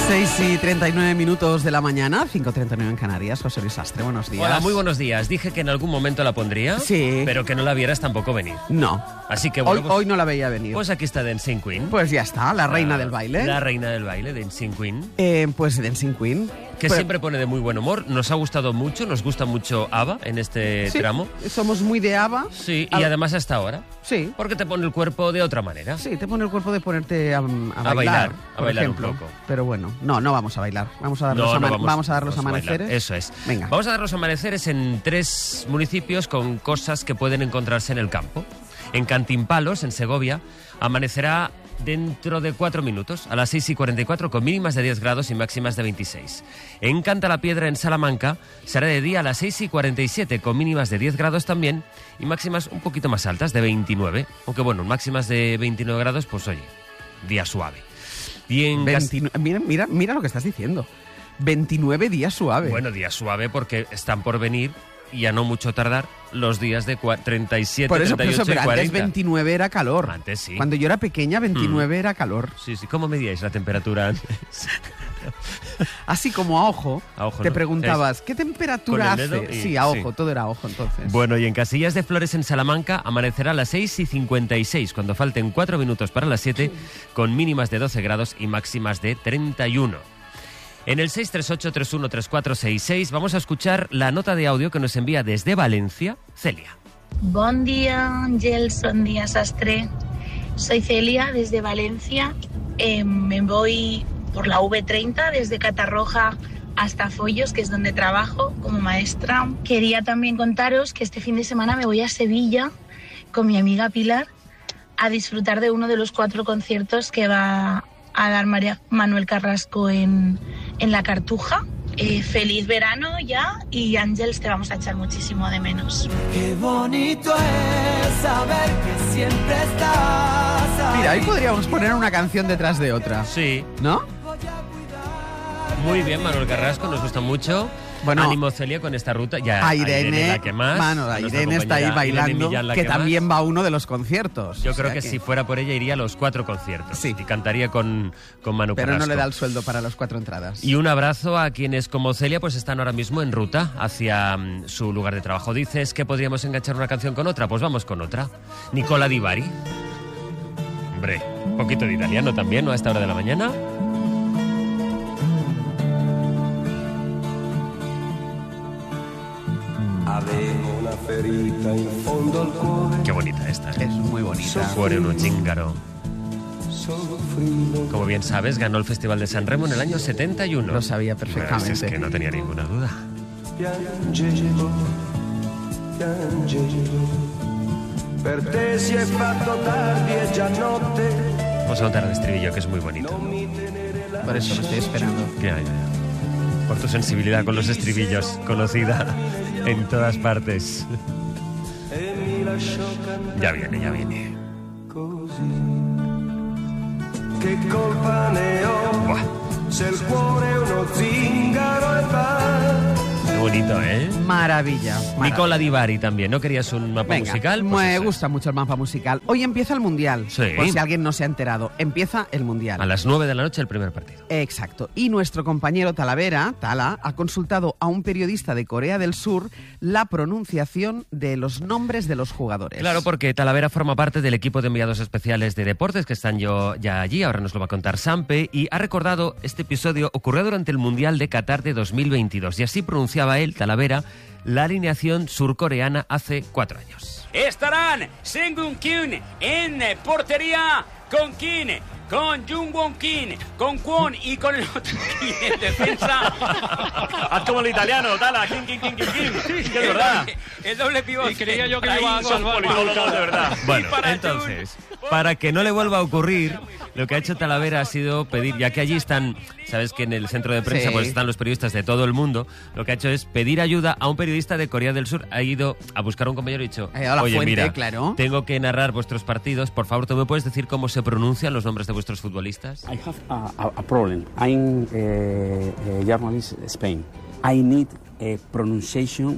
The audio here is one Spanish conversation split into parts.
6:39 de la mañana, 5:39 en Canarias. José Luis Sastre, buenos días. Hola, muy buenos días. Dije que en algún momento la pondría, sí, pero que no la vieras tampoco venir. No. Así que bueno, hoy no la veía venir. Pues aquí está Dancing Queen. Pues ya está, la reina del baile. La reina del baile, Dancing Queen. Pues Dancing Queen. Que siempre pone de muy buen humor. Nos ha gustado mucho, nos gusta mucho ABBA en este tramo. Somos muy de ABBA. Sí, y además hasta ahora. Sí. Porque te pone el cuerpo de otra manera. Sí, te pone el cuerpo de ponerte a bailar, por ejemplo. Un poco. Pero bueno, no vamos a bailar. Vamos a dar los amaneceres. Eso es. Venga. Vamos a dar los amaneceres en 3 municipios con cosas que pueden encontrarse en el campo. En Cantimpalos, en Segovia, amanecerá dentro de 4 minutos, a las 6:44, con mínimas de 10 grados y máximas de 26. En Cantalapiedra, en Salamanca, será de día a las 6:47, con mínimas de 10 grados también y máximas un poquito más altas, de 29. Aunque bueno, máximas de 29 grados, pues oye, día suave. Y en mira lo que estás diciendo. 29 días suave. Bueno, día suave porque están por venir, y a no mucho tardar, los días de 37, por eso, 38 pero y 40. Antes 29 era calor. Antes sí. Cuando yo era pequeña, 29 era calor. Sí. ¿Cómo medíais la temperatura antes? Así como a ojo te preguntabas, ¿qué temperatura hace? Sí, a ojo, todo era a ojo entonces. Bueno, y en Casillas de Flores, en Salamanca, amanecerá a las 6:56, cuando falten 4 minutos para las 7, con mínimas de 12 grados y máximas de 31. En el 638-313466 vamos a escuchar la nota de audio que nos envía desde Valencia Celia. Bon día, Ángels, bon día, Sastre. Soy Celia desde Valencia. Me voy por la V30 desde Catarroja hasta Follos, que es donde trabajo como maestra. Quería también contaros que este fin de semana me voy a Sevilla con mi amiga Pilar a disfrutar de uno de los 4 conciertos que va a dar Manuel Carrasco en La Cartuja. Feliz verano ya, y Ángels, te vamos a echar muchísimo de menos. Qué bonito es saber que siempre estás ahí. Mira, ahí podríamos poner una canción detrás de otra. Sí. ¿No? Muy bien, Manuel Carrasco, nos gusta mucho. Bueno, ánimo, Celia, con esta ruta. Ya Irene, la que más. Irene está ahí bailando, que también va a uno de los conciertos. Yo creo que si fuera por ella iría a los 4 conciertos. Sí. Y cantaría con Manu Carrasco. Pero no le da el sueldo para las 4 entradas. Y un abrazo a quienes, como Celia, pues están ahora mismo en ruta hacia su lugar de trabajo. Dices que podríamos enganchar una canción con otra. Pues vamos con otra. Nicola Di Bari. Hombre, un poquito de italiano también, ¿no? A esta hora de la mañana. Avevo una ferita in fondo al cuore. Qué bonita esta, ¿eh? Es muy bonita. Cuore uno zingaro. Como bien sabes, ganó el Festival de San Remo en el año 71. Lo sabía perfectamente. Es que no tenía ninguna duda. Piangevo, per te si è fatto tardi e già notte. Vamos a contar el estribillo, que es muy bonito. Por eso lo estoy esperando. Ya. Por tu sensibilidad con los estribillos, conocida en todas partes. Ya viene. Che colpa ne ho se il cuore è uno zingaro e va. Qué bonito, ¿eh? Maravilla. Nicola Di Bari también. ¿No querías un mapa musical? Pues me gusta mucho el mapa musical. Hoy empieza el Mundial. Sí. Por si alguien no se ha enterado. Empieza el Mundial. A las 9 de la noche el primer partido. Exacto. Y nuestro compañero Tala, ha consultado a un periodista de Corea del Sur la pronunciación de los nombres de los jugadores. Claro, porque Talavera forma parte del equipo de enviados especiales de deportes que están ya allí. Ahora nos lo va a contar Sampe. Y ha recordado este episodio ocurrió durante el Mundial de Qatar de 2022. Y así pronunciaba él, Talavera, la alineación surcoreana hace 4 años. Estarán Seung-Gun Kim en portería, con Kim, con Jung-Won Kim, con Kwon y con el otro Kim en defensa. Haz como el italiano, Tala, Kim. Que es verdad. El doble pivote. Y creía yo que le iba a salvar. No, de verdad. Bueno, entonces, para que no le vuelva a ocurrir, lo que ha hecho Talavera ha sido pedir, ya que allí están, sabes que en el centro de prensa pues están los periodistas de todo el mundo, lo que ha hecho es pedir ayuda a un periodista de Corea del Sur. Ha ido a buscar a un compañero y ha dicho, oye, mira, tengo que narrar vuestros partidos, por favor, ¿tú me puedes decir cómo se pronuncian los nombres de vuestros futbolistas? I have a problem. I'm a journalist in Spain. I need a pronunciation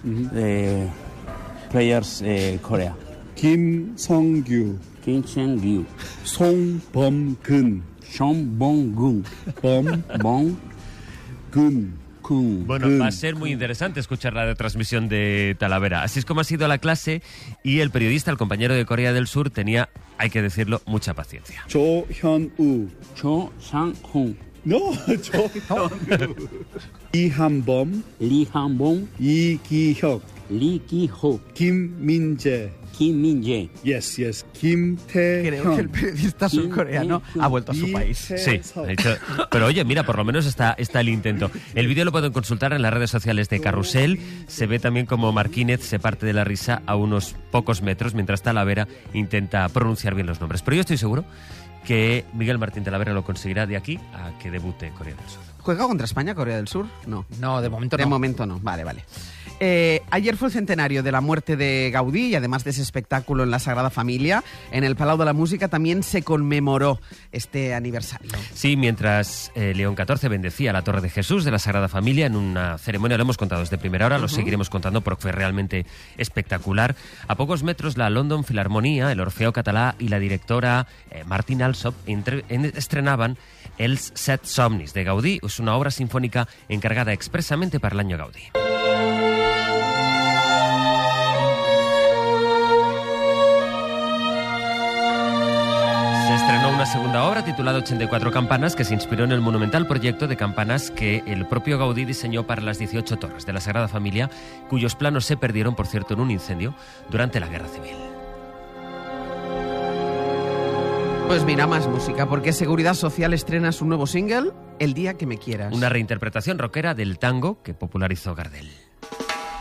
players Korea. 김성규, Kim Chang-gyu, 송범근, Son Bon Gun. Bon Gun. Bueno, va a ser muy interesante escuchar la retransmisión de Talavera. Así es como ha sido la clase y el periodista, el compañero de Corea del Sur, tenía, hay que decirlo, mucha paciencia. Cho Sang-hun. No, Cho Hyun-woo. Lee Han-bom. Lee Han-bom. Lee Ki-hyuk. Lee Ki-hyuk. Kim Min-jae. Kim Min-jae. Yes. Kim Creo que el Tae-hyun. periodista surcoreano ha vuelto a su país. Sí, ha dicho, pero oye, mira, por lo menos está el intento. El vídeo lo pueden consultar en las redes sociales de Carrusel. Se ve también como Marquínez se parte de la risa a unos pocos metros mientras Talavera intenta pronunciar bien los nombres. Pero yo estoy seguro que Miguel Martín Talavera lo conseguirá de aquí a que debute Corea del Sur. ¿Juega contra España Corea del Sur? No. No, de momento no. De momento no. Vale. Ayer fue el centenario de la muerte de Gaudí y además de ese espectáculo en la Sagrada Familia, en el Palau de la Música también se conmemoró este aniversario. Sí, mientras León XIV bendecía la Torre de Jesús de la Sagrada Familia en una ceremonia, lo hemos contado desde primera hora, lo seguiremos contando porque fue realmente espectacular. A pocos metros la London Philharmonia, el Orfeo Català y la directora Martin Alsop estrenaban Els Set Somnis de Gaudí. Es una obra sinfónica encargada expresamente para el año Gaudí. Se estrenó una segunda obra titulada 84 campanas que se inspiró en el monumental proyecto de campanas que el propio Gaudí diseñó para las 18 torres de la Sagrada Familia, cuyos planos se perdieron, por cierto, en un incendio durante la Guerra Civil. Pues mira, más música, porque Seguridad Social estrena su nuevo single, El día que me quieras. Una reinterpretación rockera del tango que popularizó Gardel.